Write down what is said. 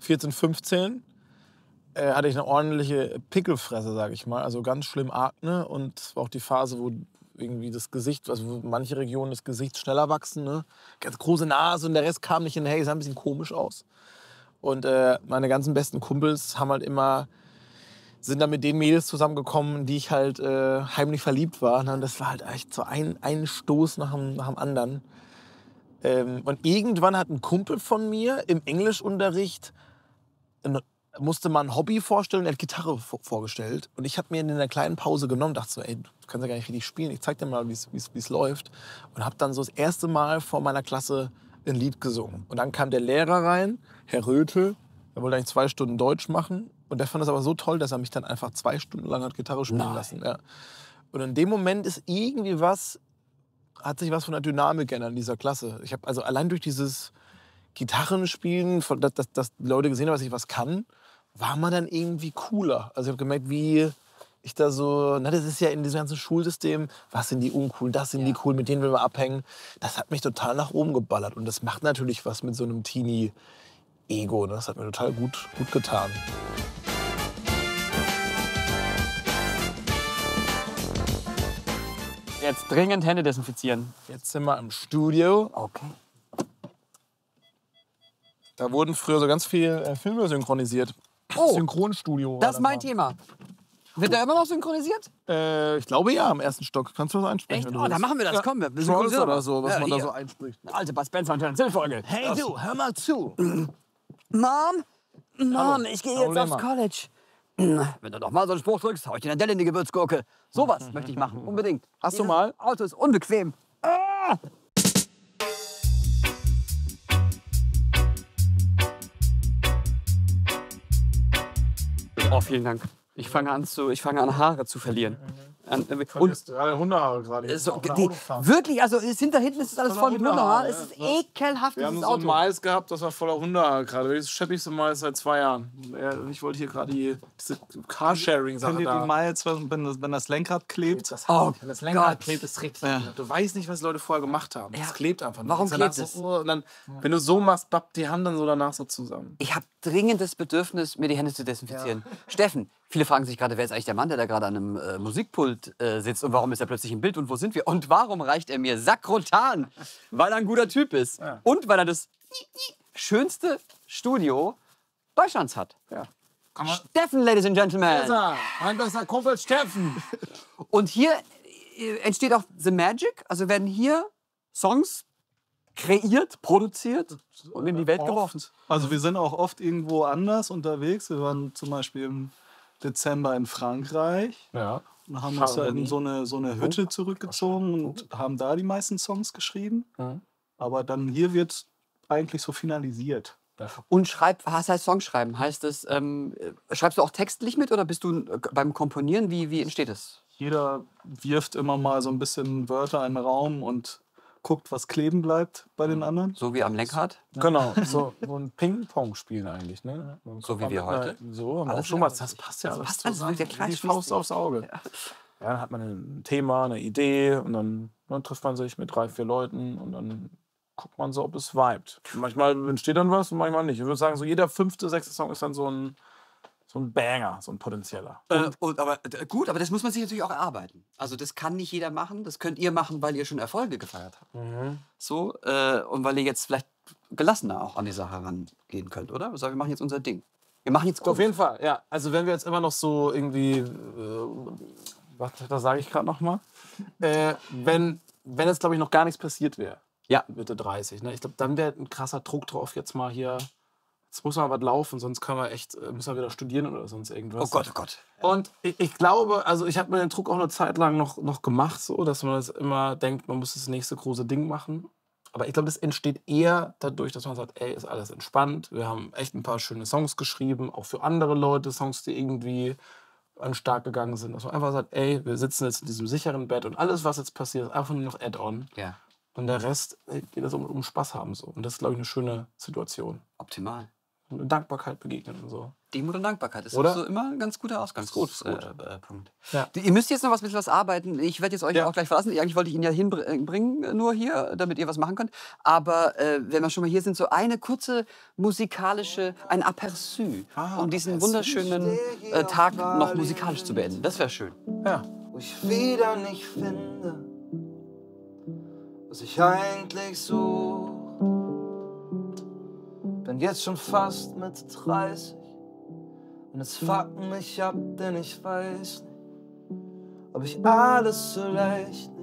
14, 15 hatte ich eine ordentliche Pickelfresse, sage ich mal. Also ganz schlimm Akne. Und es war auch die Phase, wo irgendwie das Gesicht, also wo manche Regionen des Gesichts schneller wachsen. Ne? Ganz große Nase und der Rest kam nicht hin. Hey, sah ein bisschen komisch aus. Und meine ganzen besten Kumpels haben halt immer, sind dann mit den Mädels zusammengekommen, die ich halt heimlich verliebt war. Ne? Und das war halt echt so ein Stoß nach dem anderen. Und irgendwann hat ein Kumpel von mir im Englischunterricht musste man ein Hobby vorstellen, er hat Gitarre vorgestellt. Und ich habe mir in einer kleinen Pause genommen, dachte so, ey, du kannst ja gar nicht richtig spielen, ich zeig dir mal, wie es läuft. Und habe dann so das erste Mal vor meiner Klasse ein Lied gesungen. Und dann kam der Lehrer rein, Herr Rötel, der wollte eigentlich 2 Stunden Deutsch machen. Und der fand das aber so toll, dass er mich dann einfach 2 Stunden lang hat Gitarre spielen lassen. Ja. Und in dem Moment ist irgendwie hat sich was von der Dynamik geändert in dieser Klasse. Ich habe also allein durch dieses Gitarrenspielen, dass die Leute gesehen haben, dass ich was kann, war man dann irgendwie cooler. Also ich habe gemerkt, wie ich da so, das ist ja in diesem ganzen Schulsystem, was sind die uncoolen, das sind die coolen, mit denen will man abhängen. Das hat mich total nach oben geballert. Und das macht natürlich was mit so einem Teenie-Ego. Das hat mir total gut getan. Jetzt dringend Hände desinfizieren. Jetzt sind wir im Studio. Okay. Da wurden früher so ganz viele Filme synchronisiert. Oh, Synchronstudio. das ist mein Thema. Wird der immer noch synchronisiert? Ich glaube ja, am 1. Stock. Kannst du das einsprechen? Echt? wenn du Oh, dann willst? machen wir das. Komm, wir Trolls synchronisieren oder was. so, was Ja, man da hier. so einspricht. Eine alte Bud Spencer und Terence Hill Folge. Hey du, hör mal zu. Mom, Hallo. ich gehe Hallo, jetzt aufs Lema. College. Wenn du noch mal so einen Spruch drückst, hau ich dir eine Delle in die Gewürzgurke. Sowas möchte ich machen, unbedingt. Hast du Dieses mal? Auto ist unbequem. Ah! Oh, vielen Dank. Ich fange an, Haare zu verlieren. Und Gerade Hundehaare gerade. so, wirklich, also hinter hinten ist alles voll mit Hundehaaren. Es ist ekelhaft, Wir haben dieses so ein Auto. Mais gehabt, das war voller Hundehaare gerade. Das scheppigste Mais seit 2 Jahren. Ich wollte hier gerade diese Carsharing-Sache Kennt ihr die da. Miles, wenn das Lenkrad klebt? Oh Wenn das Lenkrad Gott. klebt, ist richtig. Ja. Du weißt nicht, was die Leute vorher gemacht haben. Ja. Es klebt einfach nur. Warum Das ist danach klebt es? so, und dann, wenn du so machst, bappt die Hand dann so danach so zusammen. Ich habe dringendes Bedürfnis, mir die Hände zu desinfizieren. Steffen, viele fragen sich gerade, wer ist eigentlich der Mann, der da gerade an einem Musikpult sitzt und warum ist er plötzlich im Bild und wo sind wir? Und warum reicht er mir sakrotan? Weil er ein guter Typ ist. Ja. Und weil er das schönste Studio Deutschlands hat. Ja. Steffen, Ladies and Gentlemen. Mein bester Kumpel Steffen. Und hier entsteht auch The Magic. Also werden hier Songs kreiert, produziert und in die Welt geworfen. Also wir sind auch oft irgendwo anders unterwegs. Wir waren zum Beispiel im Dezember in Frankreich Ja. und haben uns da in so eine Hütte zurückgezogen und haben da die meisten Songs geschrieben. Aber dann hier wird eigentlich so finalisiert. Und was heißt Songschreiben? Heißt es, schreibst du auch textlich mit oder bist du beim Komponieren? Wie entsteht es? Jeder wirft immer mal so ein bisschen Wörter in den Raum und guckt, was kleben bleibt bei den anderen. So wie am Lenkrad? Genau, so ein Ping-Pong-Spiel eigentlich. Ne? So wie wir heute. So, haben wir auch Alles schon klar. was. Das passt ja alles passt alles, zusammen. der Kreis Die schließt Faust sich. aufs Auge. Ja, dann hat man ein Thema, eine Idee und dann trifft man sich mit 3, 4 Leuten und dann guckt man so, ob es vibet. Manchmal entsteht dann was und manchmal nicht. Ich würde sagen, so jeder 5., 6. Song ist dann so ein Banger, so ein potenzieller. Gut, aber das muss man sich natürlich auch erarbeiten. Also das kann nicht jeder machen. Das könnt ihr machen, weil ihr schon Erfolge gefeiert habt. So, und weil ihr jetzt vielleicht gelassener auch an die Sache rangehen könnt, oder? Also wir machen jetzt unser Ding. Wir machen jetzt Auf jeden Fall, ja. Also wenn wir jetzt immer noch so irgendwie, was sage ich gerade noch mal? Wenn jetzt, glaube ich, noch gar nichts passiert wäre, Ja. Mitte 30, ne? Ich glaube, dann wäre ein krasser Druck drauf, jetzt mal hier, jetzt muss mal was laufen, sonst können wir echt, müssen wir wieder studieren oder sonst irgendwas. Oh Gott, oh Gott. Und ich glaube, also ich habe mir den Druck auch eine Zeit lang noch gemacht, so, dass man das immer denkt, man muss das nächste große Ding machen. Aber ich glaube, das entsteht eher dadurch, dass man sagt, ey, ist alles entspannt. Wir haben echt ein paar schöne Songs geschrieben, auch für andere Leute, Songs, die irgendwie an stark gegangen sind. Dass man einfach sagt, ey, wir sitzen jetzt in diesem sicheren Bett und alles, was jetzt passiert, ist einfach nur noch Add-on. Ja, Und der Rest geht es um Spaß haben. So. Und das ist, glaube ich, eine schöne Situation. optimal. und Dankbarkeit begegnen und so. Demut und Dankbarkeit ist Oder? so immer ein ganz guter Ausgangspunkt. Ja. Ihr müsst jetzt noch ein bisschen was arbeiten. Ich werde jetzt euch auch gleich verlassen. Eigentlich wollte ich ihn ja hinbringen, nur hier, damit ihr was machen könnt. Aber wenn wir schon mal hier sind, so eine kurze musikalische, ein Aperçu, um diesen wunderschönen Tag noch musikalisch zu beenden. Das wäre schön. Ja. Wo ich wieder nicht finde, was ich eigentlich suche. Bin jetzt schon fast mit 30 und es fuckt mich ab, denn ich weiß nicht, ob ich alles so leicht